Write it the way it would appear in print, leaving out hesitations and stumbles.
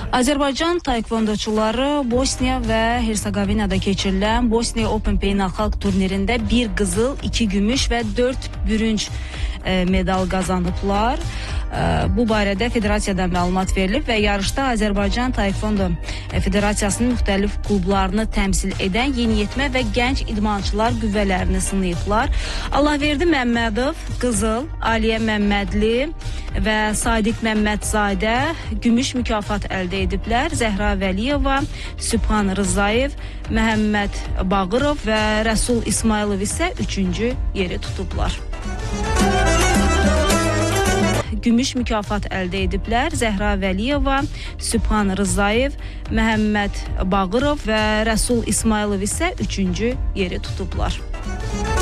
Azərbaycan taekvondoçuları Bosniya və Hersegovinada keçirilən Bosniya Open beynəlxalq turnirində 1 qızıl, 2 gümüş və 4 bürünc medal qazanıblar. Bu barədə federasiyadan məlumat verilib və yarışda Azərbaycan Taekvondo Federasiyasının müxtəlif klublarını təmsil edən yeniyetmə və gənc idmançılar qüvvələrini sınayıblar. Allahverdi Məmmədov qızıl, Aliyə Məmmədli və Sadiq Məmmədzadə gümüş mükafat əldə ediblər. Zəhra Vəliyeva, Sübhan Rızayev, Məhəmməd Bağırov və Rəsul İsmailov isə 3-cü yeri tutublar. Gümüş mükafat əldə ediblər. Zəhra Vəliyeva, Sübhan Rızayev, Məhəmməd Bağırov və Rəsul İsmailov isə 3-cü yeri tutublar.